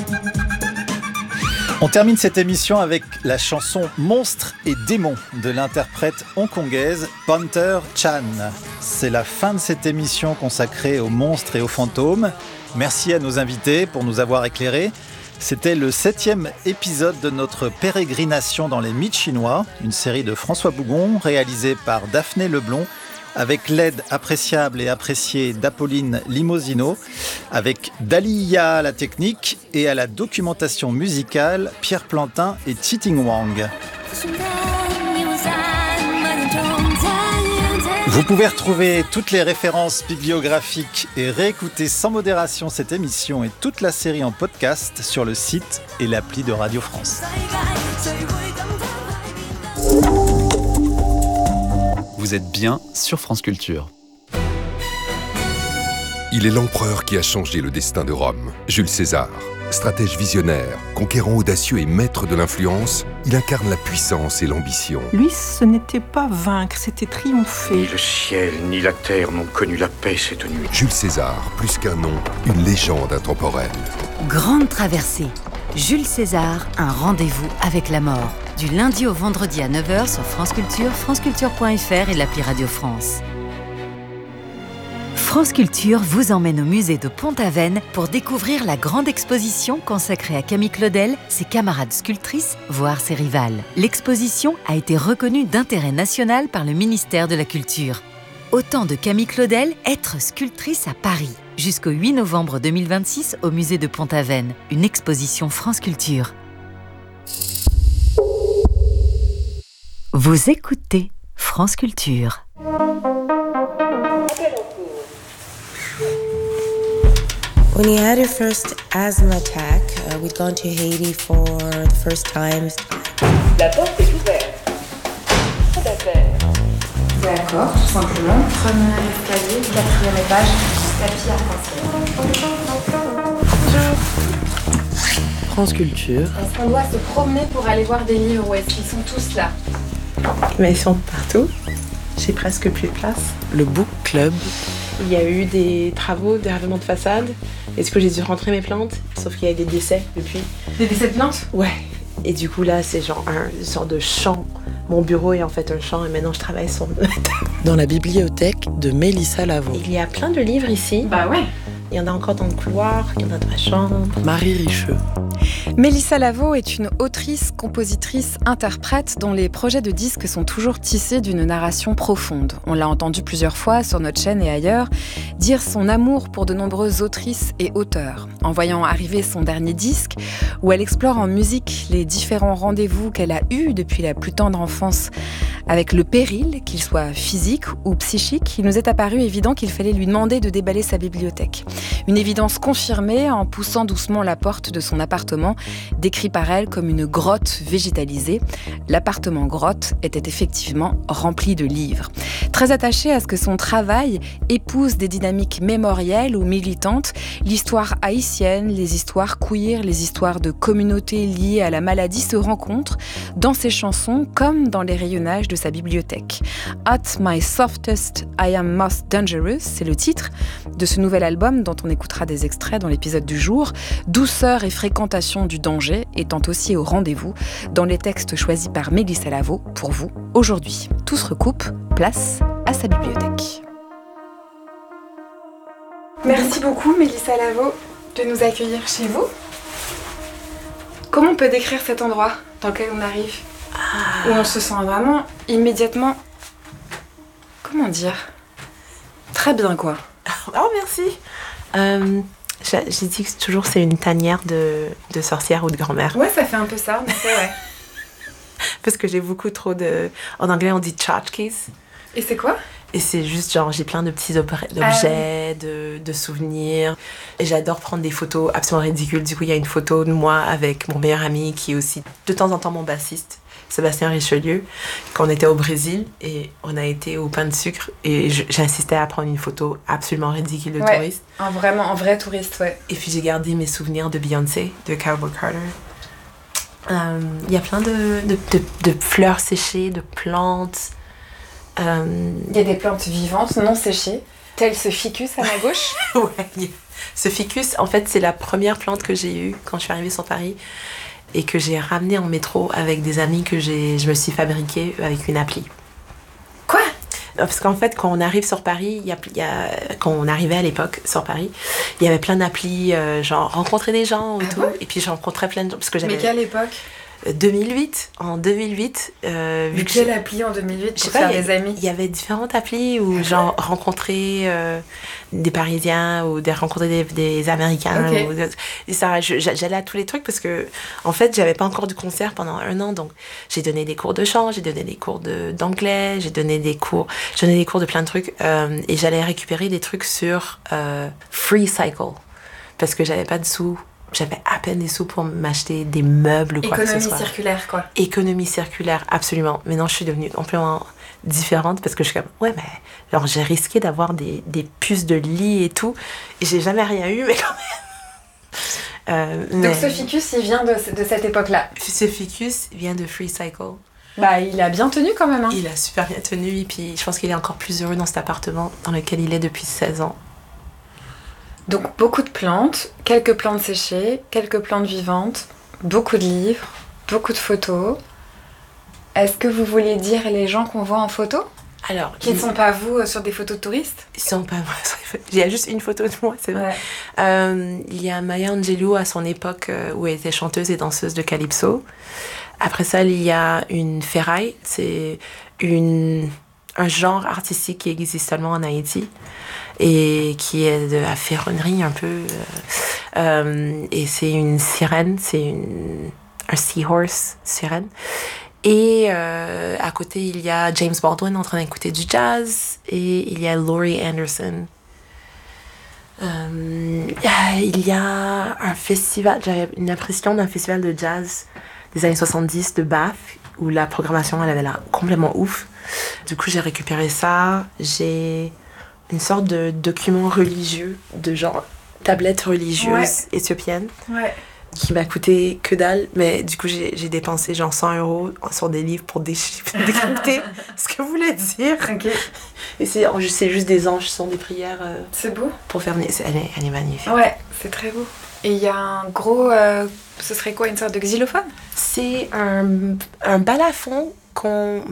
On termine cette émission avec la chanson Monstres et démons de l'interprète hongkongaise Panther Chan. C'est la fin de cette émission consacrée aux monstres et aux fantômes. Merci à nos invités pour nous avoir éclairés. C'était le 7e épisode de notre pérégrination dans les mythes chinois, une série de François Bougon réalisée par Daphné Leblond, avec l'aide appréciable et appréciée d'Apolline Limosino, avec Daliya à la technique et à la documentation musicale, Pierre Plantin et Chiting Wang. Vous pouvez retrouver toutes les références bibliographiques et réécouter sans modération cette émission et toute la série en podcast sur le site et l'appli de Radio France. Vous êtes bien sur France Culture. Il est l'empereur qui a changé le destin de Rome, Jules César. Stratège visionnaire, conquérant audacieux et maître de l'influence, il incarne la puissance et l'ambition. Lui, ce n'était pas vaincre, c'était triompher. Ni le ciel ni la terre n'ont connu la paix cette nuit. Jules César, plus qu'un nom, une légende intemporelle. Grande traversée. Jules César, un rendez-vous avec la mort. Du lundi au vendredi à 9h sur France Culture, franceculture.fr et l'appli Radio France. France Culture vous emmène au musée de Pont-Aven pour découvrir la grande exposition consacrée à Camille Claudel, ses camarades sculptrices, voire ses rivales. L'exposition a été reconnue d'intérêt national par le ministère de la Culture. Autant de Camille Claudel, être sculptrice à Paris. Jusqu'au 8 novembre 2026 au musée de Pont-Aven. Une exposition France Culture. Vous écoutez France Culture. When he had your first asthma attack, we'd gone to Haiti for the first time. La porte est ouverte. Pas d'affaire. D'accord, tout simplement. Premier escalier, 4e étage, tapis arc-en-ciel. France Culture. Est-ce qu'on doit se promener pour aller voir des livres ou est-ce qu'ils sont tous là? Mais ils sont partout. J'ai presque plus de place. Le Book Club. Il y a eu des travaux, des règlements de façade. Est-ce que j'ai dû rentrer mes plantes? Sauf qu'il y a des décès depuis. Des décès de plantes? Ouais. Et du coup là, c'est genre une sorte de champ. Mon bureau est en fait un champ et maintenant je travaille sur... Dans la bibliothèque de Mélissa Lavo. Il y a plein de livres ici. Bah ouais. Il y en a encore dans le couloir, il y en a dans ma chambre. Marie Richeux. Mélissa Lavo est une autrice, compositrice, interprète dont les projets de disques sont toujours tissés d'une narration profonde. On l'a entendu plusieurs fois sur notre chaîne et ailleurs dire son amour pour de nombreuses autrices et auteurs. En voyant arriver son dernier disque, où elle explore en musique les différents rendez-vous qu'elle a eus depuis la plus tendre enfance avec le péril, qu'il soit physique ou psychique, il nous est apparu évident qu'il fallait lui demander de déballer sa bibliothèque. Une évidence confirmée en poussant doucement la porte de son appartement, décrit par elle comme une grotte végétalisée. L'appartement grotte était effectivement rempli de livres. Très attachée à ce que son travail épouse des dynamiques mémorielles ou militantes, l'histoire haïtienne, les histoires queer, les histoires de communautés liées à la maladie se rencontrent dans ses chansons comme dans les rayonnages de sa bibliothèque. At My Softest, I Am Most Dangerous, c'est le titre de ce nouvel album dont on écoutera des extraits dans l'épisode du jour. Douceur et fréquentation du danger étant aussi au rendez-vous dans les textes choisis par Mélissa Lavo pour vous aujourd'hui. Tout se recoupe, place à sa bibliothèque. Merci beaucoup Mélissa Lavo de nous accueillir chez vous. Comment on peut décrire cet endroit dans lequel on arrive, où on se sent vraiment immédiatement, comment dire, très bien quoi. Oh merci. J'ai dit que toujours c'est une tanière de sorcière ou de grand-mère. Ouais, ça fait un peu ça, mais c'est vrai. Parce que j'ai beaucoup trop de... En anglais, on dit tchotchkes. Et c'est quoi? Et c'est juste genre, j'ai plein de petits objets, de souvenirs. Et j'adore prendre des photos absolument ridicules. Du coup, il y a une photo de moi avec mon meilleur ami qui est aussi de temps en temps mon bassiste, Sébastien Richelieu, quand on était au Brésil et on a été au pain de sucre et j'insistais à prendre une photo absolument ridicule de touriste. Un vrai touriste, ouais. Et puis j'ai gardé mes souvenirs de Beyoncé, de Cowboy Carter. Il y a plein de fleurs séchées, de plantes. Il y a des plantes vivantes, non séchées, tel ce ficus à ma gauche. Ouais, Ce ficus, en fait, c'est la première plante que j'ai eue quand je suis arrivée sur Paris et que j'ai ramenée en métro avec des amis que je me suis fabriquée avec une appli. Quoi ? Parce qu'en fait, quand on arrive sur Paris, quand on arrivait à l'époque sur Paris, il y avait plein d'applis, genre rencontrer des gens et tout. Et puis je rencontrais plein de gens. Parce que Mais quelle époque ? 2008, en 2008. Mais quelle appli en 2008 pour faire des amis ? Il y avait différentes applis où genre rencontrer des Parisiens ou rencontrer des Américains. Okay. Et ça, j'allais à tous les trucs parce que en fait, j'avais pas encore de concert pendant 1 an, donc j'ai donné des cours de chant, j'ai donné des cours d'anglais, j'ai donné des cours de plein de trucs et j'allais récupérer des trucs sur Free Cycle parce que j'avais pas de sous. J'avais à peine des sous pour m'acheter des meubles ou quoi que ce soit. Économie circulaire, quoi. Économie circulaire, absolument. Maintenant, je suis devenue complètement différente parce que je suis comme, ouais, mais alors j'ai risqué d'avoir des puces de lit et tout, et j'ai jamais rien eu, mais quand même. Donc ce ficus, il vient de cette époque-là. Ce ficus vient de Free Cycle. Bah, il a bien tenu quand même. Hein. Il a super bien tenu, et puis je pense qu'il est encore plus heureux dans cet appartement dans lequel il est depuis 16 ans. Donc beaucoup de plantes, quelques plantes séchées, quelques plantes vivantes, beaucoup de livres, beaucoup de photos. Est-ce que vous voulez dire les gens qu'on voit en photo ? Alors, qui ne sont pas vous sur des photos de touristes ? Ils sont pas moi. Il y a juste une photo de moi, c'est vrai. Ouais. Il y a Maya Angelou à son époque où elle était chanteuse et danseuse de calypso. Après ça, il y a une ferraille. C'est un genre artistique qui existe seulement en Haïti et qui est de la ferronnerie un peu. Et c'est une sirène, c'est un seahorse sirène. Et à côté, il y a James Baldwin en train d'écouter du jazz et il y a Laurie Anderson. Il y a un festival, j'avais une impression d'un festival de jazz des années 70 de Bath où la programmation elle avait l'air complètement ouf. Du coup, j'ai récupéré ça. J'ai une sorte de document religieux, de genre tablette religieuse éthiopienne. Ouais. Qui m'a coûté que dalle, mais du coup j'ai dépensé genre 100 € sur des livres pour décrypter ce que voulait dire. Okay. Et c'est juste des anges, ce sont des prières. C'est beau. Pour faire venir. Elle est magnifique. Ouais, c'est très beau. Et il y a un gros. Ce serait quoi, une sorte de xylophone ? C'est un balafon on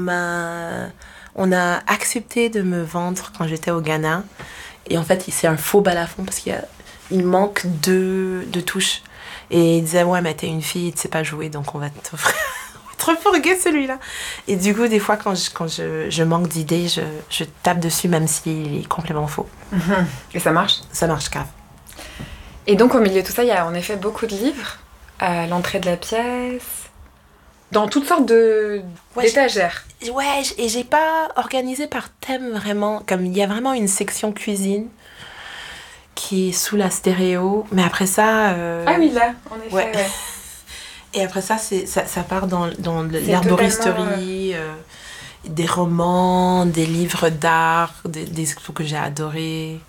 a accepté de me vendre quand j'étais au Ghana. Et en fait, c'est un faux balafon parce qu'il manque deux touches. Et il disait, ouais, mais t'es une fille, tu sais pas jouer, donc on va te refourguer celui-là. Et du coup, des fois, quand je manque d'idées, je tape dessus, même s'il est complètement faux. Et ça marche ? Ça marche grave. Et donc, au milieu de tout ça, il y a en effet beaucoup de livres à l'entrée de la pièce, dans toutes sortes d'étagères. Ouais, et j'ai pas organisé par thème vraiment, comme il y a vraiment une section cuisine qui est sous la stéréo, mais après ça... Ah oui, là, en effet, ouais. Et après ça, ça part dans l'herboristerie, des romans, des livres d'art, des trucs que j'ai adorés.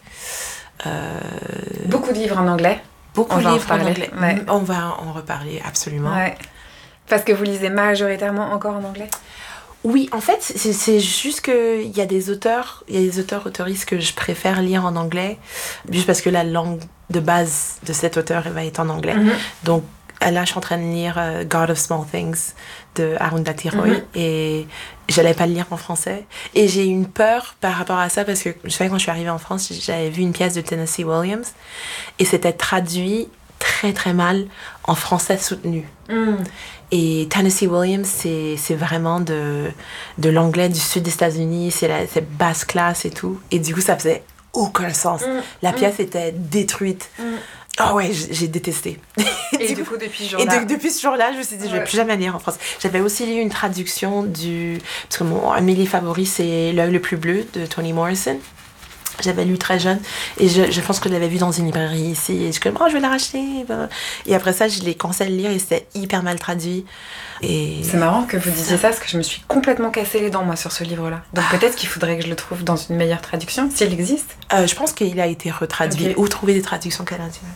Beaucoup de livres en anglais. Beaucoup de livres en anglais. Ouais. On va en reparler, absolument. Ouais. Parce que vous lisez majoritairement encore en anglais ? Oui, en fait, c'est juste qu'il y a des auteurs, autoristes que je préfère lire en anglais, juste parce que la langue de base de cet auteur va être en anglais. Mm-hmm. Donc là, je suis en train de lire God of Small Things de Arunda Tiroy, et j'allais pas le lire en français. Et j'ai une peur par rapport à ça, parce que je savais quand je suis arrivée en France, j'avais vu une pièce de Tennessee Williams, et c'était traduit très très mal en français soutenu. Et Tennessee Williams, c'est vraiment de l'anglais du sud des États-Unis, c'est basse classe et tout. Et du coup, ça faisait aucun sens. La pièce était détruite. Oh ouais, j'ai détesté. Et du coup, depuis ce jour-là... depuis ce jour-là, je me suis dit, je vais plus jamais lire en français. J'avais aussi lu une traduction parce que un de mes livres favoris, c'est L'œil le plus bleu de Toni Morrison. J'avais lu très jeune et je pense que je l'avais vu dans une librairie ici et je suis comme, je vais la racheter. Et après ça, je l'ai commencé à le lire et c'était hyper mal traduit. Et c'est marrant que vous disiez ça parce que je me suis complètement cassé les dents moi sur ce livre-là. Donc peut-être qu'il faudrait que je le trouve dans une meilleure traduction, s'il existe. Je pense qu'il a été retraduit ou trouver des traductions canadiennes.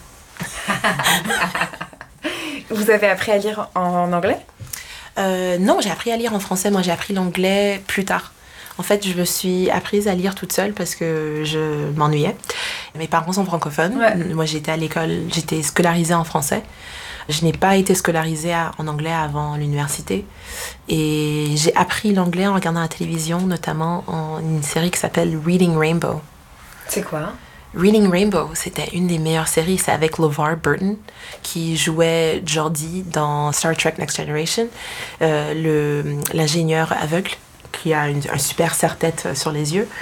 Vous avez appris à lire en anglais ? Non, j'ai appris à lire en français. Moi, j'ai appris l'anglais plus tard. En fait, je me suis apprise à lire toute seule parce que je m'ennuyais. Mes parents sont francophones. Ouais. Moi, j'étais scolarisée en français. Je n'ai pas été scolarisée en anglais avant l'université. Et j'ai appris l'anglais en regardant la télévision, notamment en une série qui s'appelle Reading Rainbow. C'est quoi ? Reading Rainbow, c'était une des meilleures séries. C'est avec LeVar Burton, qui jouait Geordi dans Star Trek Next Generation, l'ingénieur aveugle, qui a un super serre-tête sur les yeux.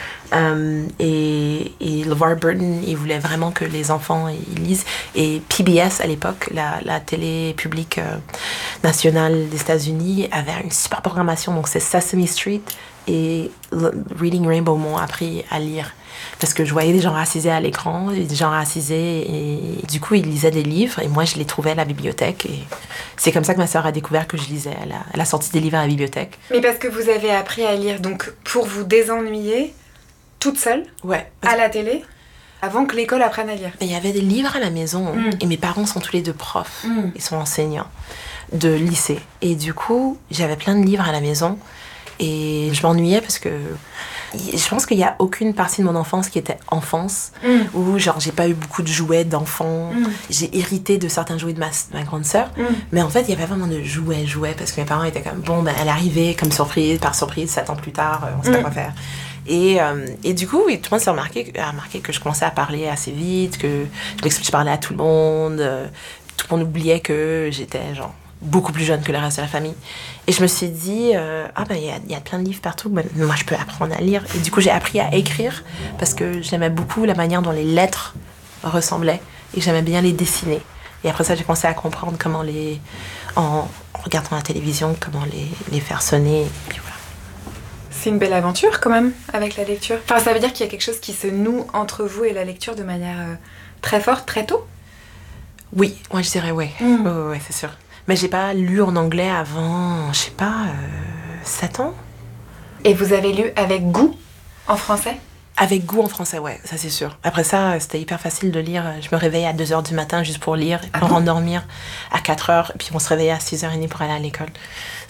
Et LeVar Burton, il voulait vraiment que les enfants ils lisent. Et PBS, à l'époque, la télé publique nationale des États-Unis, avait une super programmation. Donc, c'est Sesame Street et Reading Rainbow m'ont appris à lire. Parce que je voyais des gens racisés à l'écran, des gens racisés, et du coup, ils lisaient des livres, et moi, je les trouvais à la bibliothèque. Et c'est comme ça que ma sœur a découvert que je lisais. Elle a sorti des livres à la bibliothèque. Mais parce que vous avez appris à lire, donc pour vous désennuyer, toute seule, ouais, à la télé, avant que l'école apprenne à lire. Il y avait des livres à la maison, et mes parents sont tous les deux profs, ils sont enseignants de lycée. Et du coup, j'avais plein de livres à la maison, et je m'ennuyais parce que je pense qu'il n'y a aucune partie de mon enfance qui était enfance, où genre j'ai pas eu beaucoup de jouets d'enfants. J'ai hérité de certains jouets de ma grande sœur, mais en fait il y avait vraiment de jouets, parce que mes parents étaient comme bon, ben elle arrivait comme surprise, par surprise, 7 ans plus tard, on sait pas quoi faire. Et du coup, tout le monde s'est remarqué que je commençais à parler assez vite, que je parlais à tout le monde, tout le monde oubliait que j'étais genre beaucoup plus jeune que le reste de la famille. Et je me suis dit, il y a plein de livres partout, ben, moi je peux apprendre à lire. Et du coup, j'ai appris à écrire parce que j'aimais beaucoup la manière dont les lettres ressemblaient et j'aimais bien les dessiner. Et après ça, j'ai commencé à comprendre comment en regardant la télévision, comment les faire sonner. Et puis voilà. C'est une belle aventure quand même avec la lecture. Enfin, ça veut dire qu'il y a quelque chose qui se noue entre vous et la lecture de manière très forte, très tôt ? Oui, moi je dirais oui. Ouais, c'est sûr. Mais j'ai pas lu en anglais avant, je sais pas, 7 ans. Et vous avez lu avec goût en français ? Avec goût en français, ouais, ça c'est sûr. Après ça, c'était hyper facile de lire. Je me réveillais à 2h du matin juste pour lire, pour endormir à 4h, et puis on se réveillait à 6h30 pour aller à l'école.